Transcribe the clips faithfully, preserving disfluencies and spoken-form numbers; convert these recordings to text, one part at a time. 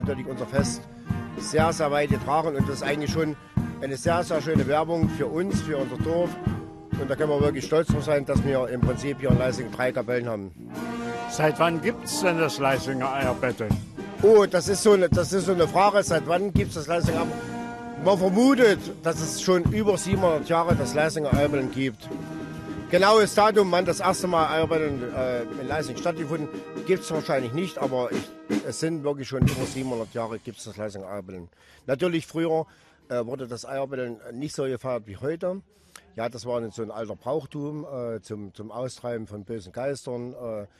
Natürlich unser Fest sehr, sehr weit getragen und das ist eigentlich schon eine sehr, sehr schöne Werbung für uns, für unser Dorf. Und da können wir wirklich stolz drauf sein, dass wir im Prinzip hier in Leising drei Kapellen haben. Seit wann gibt es denn das Leisinger Eierbetteln? Oh, das ist so eine, das ist so eine Frage, seit wann gibt es das Leisinger Eierbetteln? Man vermutet, dass es schon über siebenhundert Jahre das Leisinger Eierbetteln gibt. Genaues Datum, wann das erste Mal Eierbetteln äh, in Leising stattgefunden, gibt es wahrscheinlich nicht, aber ich, es sind wirklich schon über siebenhundert Jahre gibt es das Leisinger Eierbetteln. Natürlich früher äh, wurde das Eierbetteln nicht so gefeiert wie heute. Ja, das war so ein alter Brauchtum äh, zum, zum Austreiben von bösen Geistern.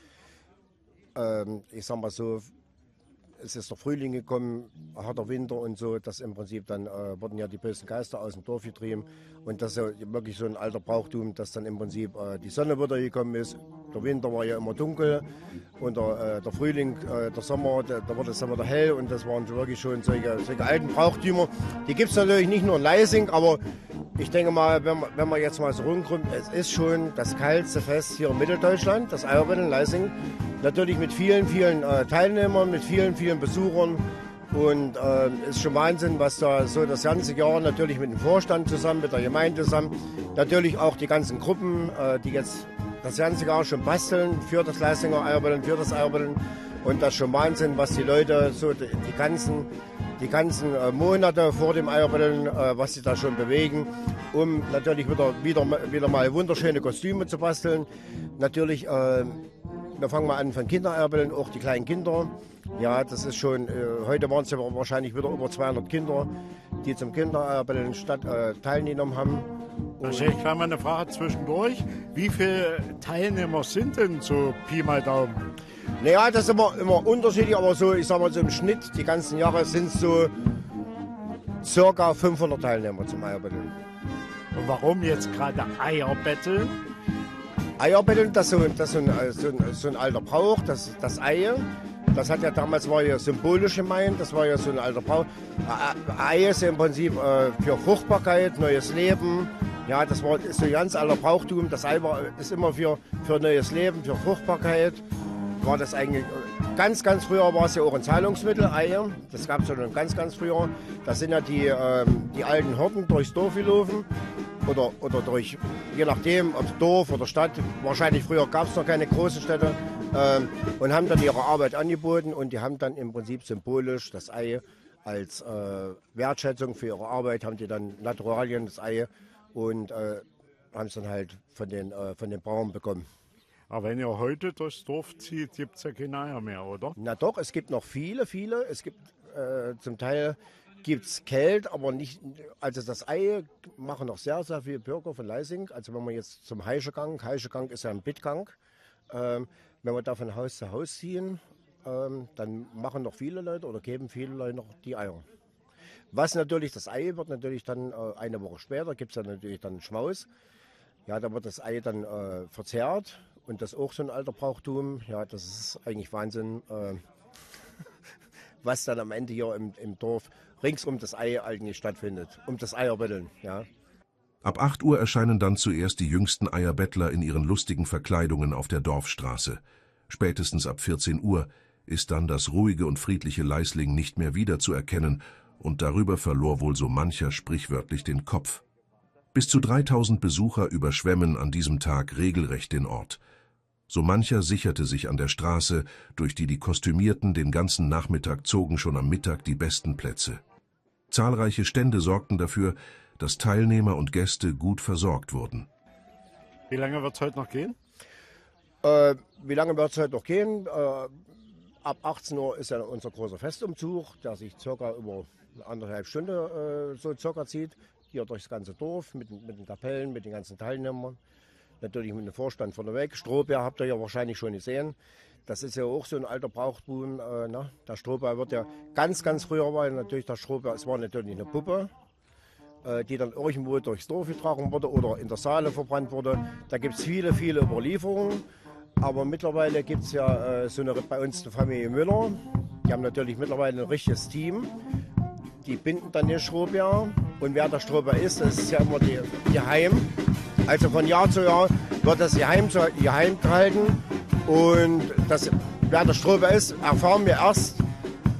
Äh, äh, ich sag mal so, es ist der Frühling gekommen, harter Winter und so, dass im Prinzip dann äh, wurden ja die bösen Geister aus dem Dorf getrieben. Und das ist ja wirklich so ein alter Brauchtum, dass dann im Prinzip äh, die Sonne wieder gekommen ist. Der Winter war ja immer dunkel und der, äh, der Frühling, äh, der Sommer, da, da wurde es dann wieder hell. Und das waren wirklich schon solche, solche alten Brauchtümer. Die gibt es natürlich nicht nur in Leising, aber ich denke mal, wenn man, wenn man jetzt mal so rumkommt, es ist schon das kälteste Fest hier in Mitteldeutschland, das Eierbetteln Leising. Natürlich mit vielen, vielen äh, Teilnehmern, mit vielen, vielen Besuchern. Und es äh, ist schon Wahnsinn, was da so das ganze Jahr natürlich mit dem Vorstand zusammen, mit der Gemeinde zusammen, natürlich auch die ganzen Gruppen, äh, die jetzt das ganze Jahr schon basteln für das Leisinger Eierbetteln, für das Eierbetteln. Und das ist schon Wahnsinn, was die Leute so die, die ganzen, die ganzen äh, Monate vor dem Eierbetteln, äh, was sie da schon bewegen, um natürlich wieder, wieder, wieder mal wunderschöne Kostüme zu basteln. Natürlich, äh, wir fangen mal an von Kindereierbetteln, auch die kleinen Kinder. Ja, das ist schon, äh, heute waren es ja wahrscheinlich wieder über zweihundert Kinder, die zum Kindereierbetteln statt äh, teilgenommen haben. Da stelle ich gleich mal eine Frage zwischendurch. Wie viele Teilnehmer sind denn so Pi mal Daumen? Naja, das ist immer, immer unterschiedlich, aber so, ich sag mal so im Schnitt, die ganzen Jahre sind es so circa fünfhundert Teilnehmer zum Eierbetteln. Und warum jetzt gerade Eierbetteln? Eierbetteln, das ist so, das ist so, ein, so, ein, so ein alter Brauch, das, das Ei. Das hat ja damals war ja symbolisch gemeint, das war ja so ein alter Brauch. Ei ist ja im Prinzip äh, für Fruchtbarkeit, neues Leben. Ja, das war, ist so ein ganz alter Brauchtum. Das Ei war, ist immer für, für neues Leben, für Fruchtbarkeit. War das eigentlich ganz, ganz früher war es ja auch ein Zahlungsmittel, Eier. Das gab es ja schon ganz, ganz früher. Da sind ja die, ähm, die alten Hirten durchs Dorf gelaufen. Oder, oder durch, je nachdem, ob Dorf oder Stadt, wahrscheinlich früher gab es noch keine großen Städte, ähm, und haben dann ihre Arbeit angeboten und die haben dann im Prinzip symbolisch das Ei als äh, Wertschätzung für ihre Arbeit, haben die dann Naturalien, das Ei, und äh, haben es dann halt von den, äh, von den Bauern bekommen. Aber wenn ihr heute durchs Dorf zieht, gibt es ja keine Eier mehr, oder? Na doch, es gibt noch viele, viele. Es gibt äh, zum Teil gibt es Geld, aber nicht, also das Ei machen noch sehr, sehr viele Bürger von Leising. Also wenn man jetzt zum Heischegang, Heischegang ist ja ein Bittgang, ähm, wenn wir da von Haus zu Haus ziehen, ähm, dann machen noch viele Leute oder geben viele Leute noch die Eier. Was natürlich, das Ei wird natürlich dann äh, eine Woche später, gibt es dann natürlich dann Schmaus. Ja, da wird das Ei dann äh, verzehrt und das ist auch so ein alter Brauchtum. Ja, das ist eigentlich Wahnsinn, äh, was dann am Ende hier im, im Dorf rings um das Ei eigentlich stattfindet, um das Eierbetteln, ja. Ab acht Uhr erscheinen dann zuerst die jüngsten Eierbettler in ihren lustigen Verkleidungen auf der Dorfstraße. Spätestens ab vierzehn Uhr ist dann das ruhige und friedliche Leisling nicht mehr wiederzuerkennen und darüber verlor wohl so mancher sprichwörtlich den Kopf. Bis zu dreitausend Besucher überschwemmen an diesem Tag regelrecht den Ort. So mancher sicherte sich an der Straße, durch die die Kostümierten den ganzen Nachmittag zogen, schon am Mittag die besten Plätze. Zahlreiche Stände sorgten dafür, dass Teilnehmer und Gäste gut versorgt wurden. Wie lange wird es heute noch gehen? Äh, wie lange wird es heute noch gehen? Äh, ab achtzehn Uhr ist ja unser großer Festumzug, der sich circa über anderthalb Stunden äh, so circa zieht. Hier durchs ganze Dorf mit, mit den Kapellen, mit den ganzen Teilnehmern. Natürlich mit dem Vorstand vorneweg. Strohbär habt ihr ja wahrscheinlich schon gesehen. Das ist ja auch so ein alter Brauchtum. Äh, ne? Der Strohbär wird ja ganz, ganz früher war natürlich der Strohbär, es war natürlich eine Puppe, äh, die dann irgendwo durchs Dorf getragen wurde oder in der Saale verbrannt wurde. Da gibt es viele, viele Überlieferungen. Aber mittlerweile gibt es ja äh, so eine, bei uns die Familie Müller. Die haben natürlich mittlerweile ein richtiges Team. Die binden dann den Strohbär. Und wer der Strohbär ist, das ist ja immer die, die Heim. Also von Jahr zu Jahr wird das geheim, geheim gehalten. Und das, wer der Strohbär ist, erfahren wir erst,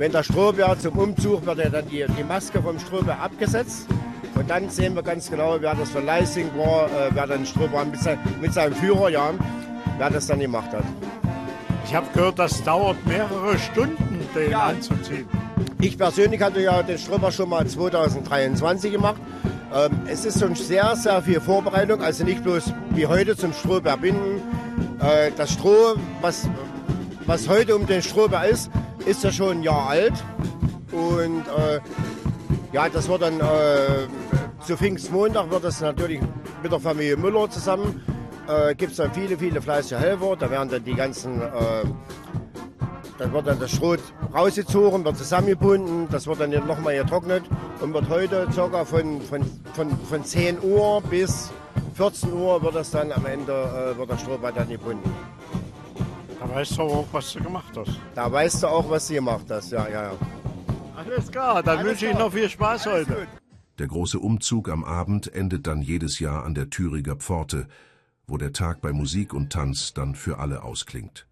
Wenn der Strohbär zum Umzug wird ja dann die, die Maske vom Strohbär abgesetzt. Und dann sehen wir ganz genau, wer das von Leising war, äh, wer dann Strohbär mit, sein, mit seinem Führer, ja, wer das dann gemacht hat. Ich habe gehört, das dauert mehrere Stunden, den Ja. anzuziehen. Ich persönlich hatte ja den Strohbär schon mal zweitausenddreiundzwanzig gemacht. Ähm, es ist schon sehr, sehr viel Vorbereitung, also nicht bloß wie heute zum Strohbär binden. Äh, das Stroh, was, was heute um den Strohbär ist, ist ja schon ein Jahr alt. Und äh, ja, das wird dann äh, zu Pfingstmontag wird das natürlich mit der Familie Müller zusammen. Äh, Gibt es dann viele, viele fleißige Helfer. Da werden dann die ganzen, äh, dann wird dann das Stroh rausgezogen, wird zusammengebunden, das wird dann nochmal getrocknet und wird heute ca. Von, von, von, von zehn Uhr bis vierzehn Uhr wird das dann am Ende, äh, wird das Strohbär dann gebunden. Da weißt du auch, was du gemacht hast. Da weißt du auch, was du gemacht hast, ja, ja, ja. Alles klar, dann Alles wünsche ich klar. noch viel Spaß Alles heute. gut. Der große Umzug am Abend endet dann jedes Jahr an der Thüringer Pforte, wo der Tag bei Musik und Tanz dann für alle ausklingt.